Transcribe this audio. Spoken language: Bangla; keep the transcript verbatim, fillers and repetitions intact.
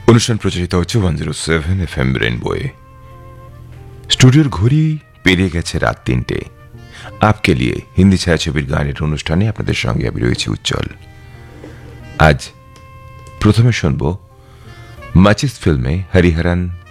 অনুষ্ঠান প্রচারিত হচ্ছে one zero seven F M রেনবোয়ে। স্টুডিওর ঘড়ি পেরিয়ে গেছে রাত তিনটে। আপকে লিয়ে হিন্দি ছায়াছবির গানের অনুষ্ঠানে আপনাদের সঙ্গে আমি রয়েছি উজ্জ্বল। আজ প্রথমে শুনব মাচিস ফিল্মে হরিহরন